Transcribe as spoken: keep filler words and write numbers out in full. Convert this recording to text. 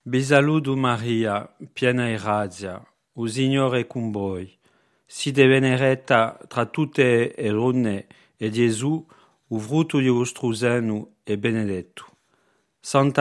Vi saluto Maria, piena di grazia, il Signore è con voi. Siete benedetta tra tutte le donne e Gesù, il frutto di vostro seno, è benedetto. Santa